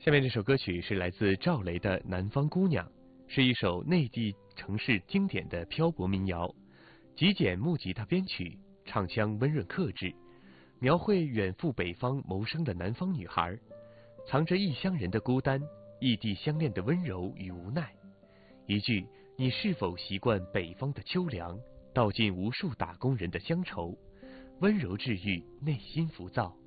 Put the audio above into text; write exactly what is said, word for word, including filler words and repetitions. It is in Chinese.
下面这首歌曲是来自赵雷的《南方姑娘》，是一首内地城市经典的漂泊民谣，极简木吉他编曲，唱腔温润克制，描绘远赴北方谋生的南方女孩，藏着异乡人的孤单，异地相恋的温柔与无奈。一句“你是否习惯北方的秋凉”，道尽无数打工人的乡愁，温柔治愈内心浮躁。